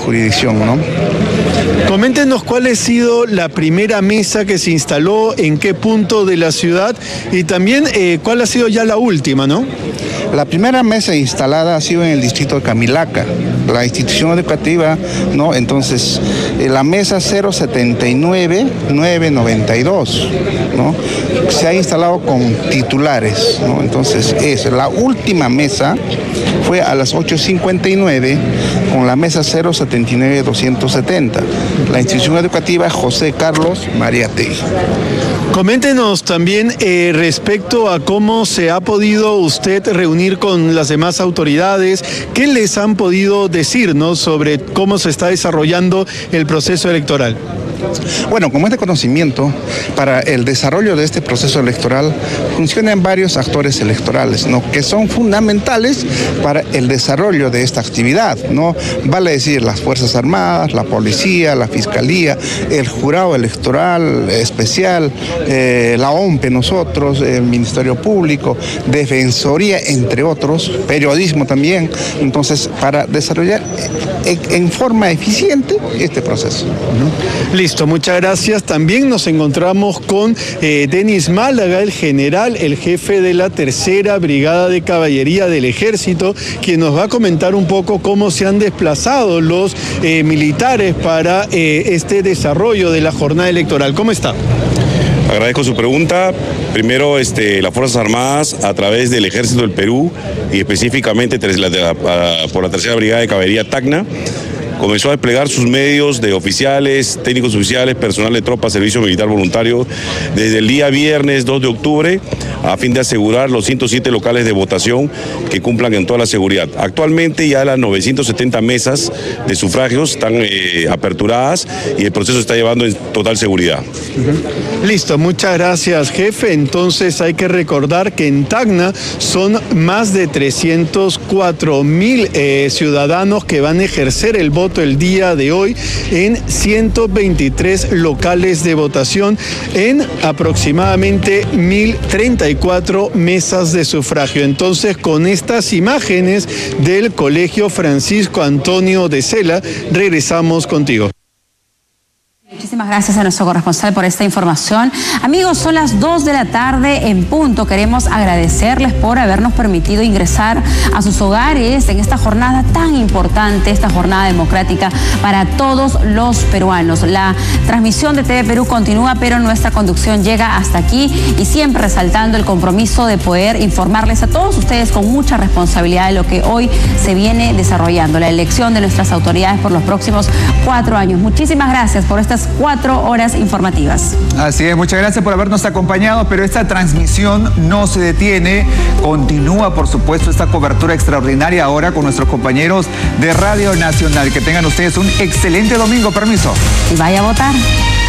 jurisdicción, ¿no? Coméntenos cuál ha sido la primera mesa que se instaló, en qué punto de la ciudad y también cuál ha sido ya la última, ¿no? La primera mesa instalada ha sido en el distrito de Camilaca, la institución educativa, ¿no? Entonces, la mesa 079-992, ¿no? Se ha instalado con titulares, ¿no? Entonces, la última mesa fue a las 8:59 con la mesa 079-270, la institución educativa José Carlos Mariátegui. Coméntenos también respecto a cómo se ha podido usted reunir con las demás autoridades, qué les han podido decir, ¿no?, sobre cómo se está desarrollando el proceso electoral. Bueno, como es de conocimiento, para el desarrollo de este proceso electoral funcionan varios actores electorales, ¿no?, que son fundamentales para el desarrollo de esta actividad, ¿no? Vale decir, las Fuerzas Armadas, la Policía, la Fiscalía, el Jurado Electoral Especial, la OMPE, nosotros, el Ministerio Público, Defensoría, entre otros, periodismo también. Entonces, para desarrollar en forma eficiente este proceso. Listo, muchas gracias. También nos encontramos con Denis Málaga, el general, el jefe de la 3ª Brigada de Caballería del Ejército, quien nos va a comentar un poco cómo se han desplazado los militares para este desarrollo de la jornada electoral. ¿Cómo está? Agradezco su pregunta. Primero, las Fuerzas Armadas, a través del Ejército del Perú y específicamente por la 3ª Brigada de Caballería Tacna, comenzó a desplegar sus medios de oficiales, técnicos oficiales, personal de tropa, servicio militar voluntario, desde el día viernes 2 de octubre, a fin de asegurar los 107 locales de votación que cumplan en toda la seguridad. Actualmente ya las 970 mesas de sufragios están aperturadas y el proceso está llevando en total seguridad. Listo, muchas gracias, jefe. Entonces hay que recordar que en Tacna son más de 304,000 ciudadanos que van a ejercer el voto el día de hoy en 123 locales de votación en aproximadamente 1.034 mesas de sufragio. Entonces, con estas imágenes del Colegio Francisco Antonio de Sela, regresamos contigo. Muchísimas gracias a nuestro corresponsal por esta información. Amigos, son las 2 de la tarde en punto. Queremos agradecerles por habernos permitido ingresar a sus hogares en esta jornada tan importante, esta jornada democrática para todos los peruanos. La transmisión de TV Perú continúa, pero nuestra conducción llega hasta aquí y siempre resaltando el compromiso de poder informarles a todos ustedes con mucha responsabilidad de lo que hoy se viene desarrollando, la elección de nuestras autoridades por los próximos 4 años. Muchísimas gracias por estas 4 horas informativas. Así es, muchas gracias por habernos acompañado, pero esta transmisión no se detiene, continúa por supuesto esta cobertura extraordinaria ahora con nuestros compañeros de Radio Nacional. Que tengan ustedes un excelente domingo, permiso. Y vaya a votar.